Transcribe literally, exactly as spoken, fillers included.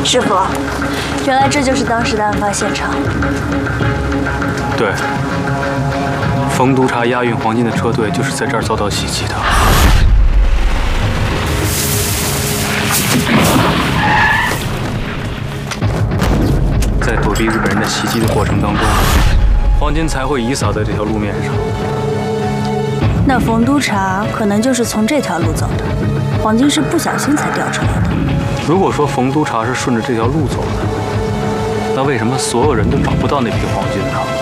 师傅，原来这就是当时的案发现场。 对，冯督察押运黄金的车队就是在这儿遭到袭击的。在躲避日本人的袭击的过程当中，黄金才会移扫在这条路面上。 那冯督察可能就是从这条路走的，黄金是不小心才掉出来的。 如果说冯督察是顺着这条路走的，那为什么所有人都找不到那批黄金呢？